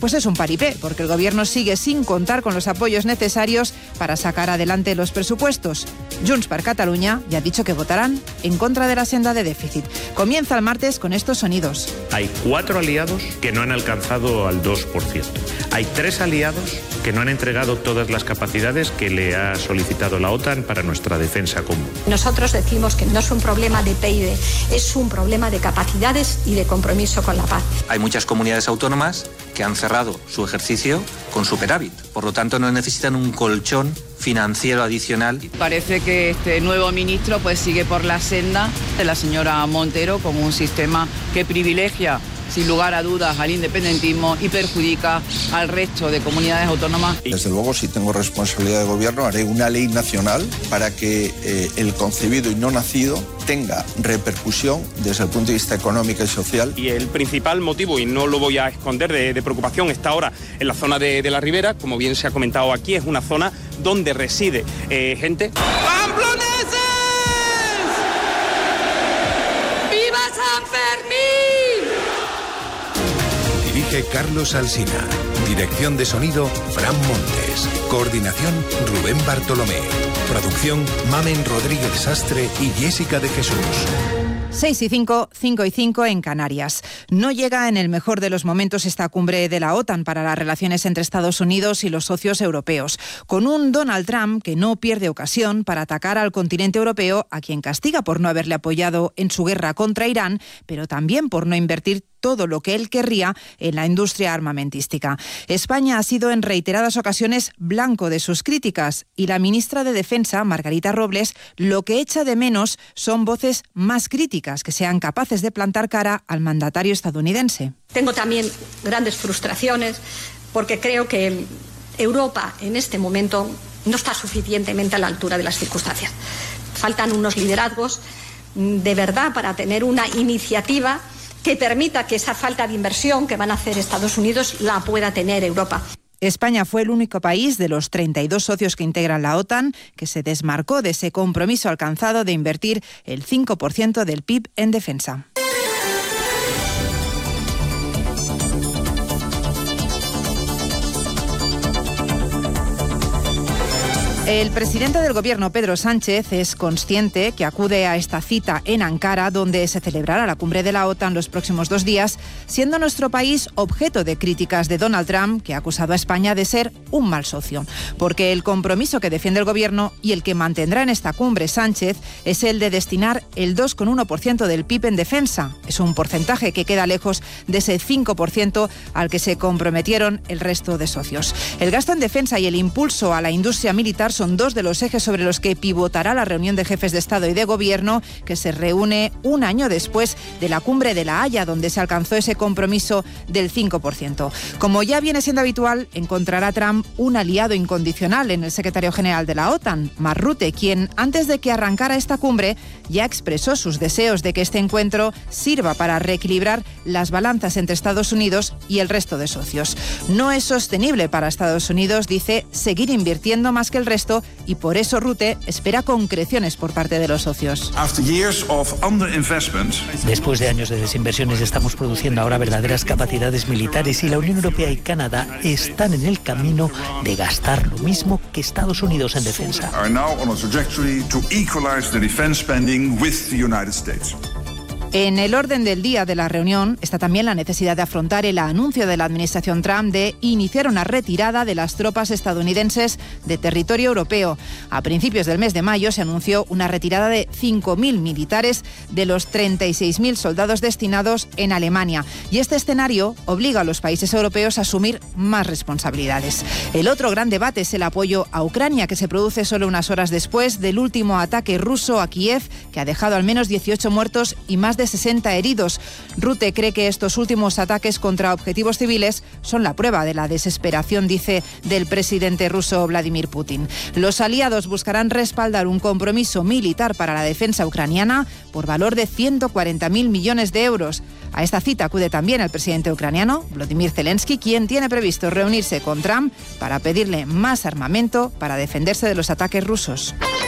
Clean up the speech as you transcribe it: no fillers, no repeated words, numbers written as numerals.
pues es un paripé, porque el gobierno sigue sin contar con los apoyos necesarios para sacar adelante los presupuestos. Junts per Catalunya ya ha dicho que votarán en contra de la senda de déficit. Comienza el martes con estos sonidos. Hay 4 aliados que no han alcanzado al 2%. Hay 3 aliados que no han entregado todas las capacidades que le ha solicitado la OTAN para nuestra defensa común. Nosotros decimos que no es un problema de PIB, es un problema de capacidades y de compromiso con la paz. Hay muchas comunidades autónomas que han cerrado su ejercicio con superávit, por lo tanto no necesitan un colchón financiero adicional. Parece que este nuevo ministro pues sigue por la senda de la señora Montero con un sistema que privilegia sin lugar a dudas al independentismo y perjudica al resto de comunidades autónomas. Desde luego, si tengo responsabilidad de gobierno, haré una ley nacional para que el concebido y no nacido tenga repercusión desde el punto de vista económico y social. Y el principal motivo, y no lo voy a esconder, de preocupación está ahora en la zona de la Ribera, como bien se ha comentado aquí, es una zona donde reside gente. ¡Pamploneses! ¡Viva San Fermín! Dirige Carlos Alsina. Dirección de sonido, Fran Montes. Coordinación, Rubén Bartolomé. Producción, Mamen Rodríguez Sastre y Jessica de Jesús. 6 y 5, 5 y 5 en Canarias. No llega en el mejor de los momentos esta cumbre de la OTAN para las relaciones entre Estados Unidos y los socios europeos, con un Donald Trump que no pierde ocasión para atacar al continente europeo, a quien castiga por no haberle apoyado en su guerra contra Irán, pero también por no invertir todo lo que él querría en la industria armamentística. España ha sido en reiteradas ocasiones blanco de sus críticas y la ministra de Defensa, Margarita Robles, lo que echa de menos son voces más críticas que sean capaces de plantar cara al mandatario estadounidense. Tengo también grandes frustraciones porque creo que Europa en este momento no está suficientemente a la altura de las circunstancias. Faltan unos liderazgos de verdad para tener una iniciativa que permita que esa falta de inversión que van a hacer Estados Unidos la pueda tener Europa. España fue el único país de los 32 socios que integran la OTAN que se desmarcó de ese compromiso alcanzado de invertir el 5% del PIB en defensa. El presidente del Gobierno, Pedro Sánchez, es consciente que acude a esta cita en Ankara, donde se celebrará la cumbre de la OTAN los próximos 2 días, siendo nuestro país objeto de críticas de Donald Trump, que ha acusado a España de ser un mal socio. Porque el compromiso que defiende el Gobierno y el que mantendrá en esta cumbre Sánchez es el de destinar el 2,1% del PIB en defensa. Es un porcentaje que queda lejos de ese 5% al que se comprometieron el resto de socios. El gasto en defensa y el impulso a la industria militar son 2 de los ejes sobre los que pivotará la reunión de jefes de Estado y de Gobierno, que se reúne un año después de la cumbre de La Haya, donde se alcanzó ese compromiso del 5%. Como ya viene siendo habitual, encontrará Trump un aliado incondicional en el secretario general de la OTAN, Mark Rutte, quien antes de que arrancara esta cumbre ya expresó sus deseos de que este encuentro sirva para reequilibrar las balanzas entre Estados Unidos y el resto de socios. No es sostenible para Estados Unidos, dice, seguir invirtiendo más que el resto, y por eso Rutte espera concreciones por parte de los socios. Después de años de desinversiones estamos produciendo ahora verdaderas capacidades militares y la Unión Europea y Canadá están en el camino de gastar lo mismo que Estados Unidos en defensa. En el orden del día de la reunión está también la necesidad de afrontar el anuncio de la administración Trump de iniciar una retirada de las tropas estadounidenses de territorio europeo. A principios del mes de mayo se anunció una retirada de 5.000 militares de los 36.000 soldados destinados en Alemania. Y este escenario obliga a los países europeos a asumir más responsabilidades. El otro gran debate es el apoyo a Ucrania, que se produce solo unas horas después del último ataque ruso a Kiev, que ha dejado al menos 18 muertos y más de 60 heridos. Rutte cree que estos últimos ataques contra objetivos civiles son la prueba de la desesperación, dice, del presidente ruso Vladimir Putin. Los aliados buscarán respaldar un compromiso militar para la defensa ucraniana por valor de 140.000 millones de euros. A esta cita acude también el presidente ucraniano, Volodymyr Zelensky, quien tiene previsto reunirse con Trump para pedirle más armamento para defenderse de los ataques rusos.